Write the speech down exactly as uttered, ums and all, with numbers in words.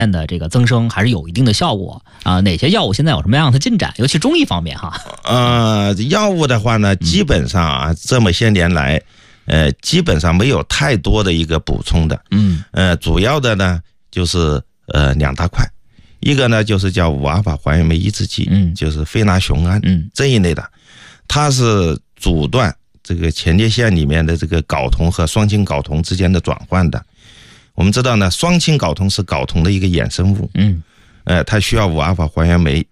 的这个增生还是有一定的效果啊、呃。哪些药物现在有什么样的进展？尤其中医方面哈。 呃，药物的话呢，基本上啊，这么些年来，呃，基本上没有太多的一个补充的。嗯。呃，主要的呢就是呃两大块，一个呢就是叫五阿尔法还原酶抑制剂，嗯，就是非那雄胺，嗯，这一类的，它是阻断这个前列腺里面的这个睾酮和双氢睾酮之间的转换的。我们知道呢，双氢睾酮是睾酮的一个衍生物，嗯，呃，它需要五阿尔法还原酶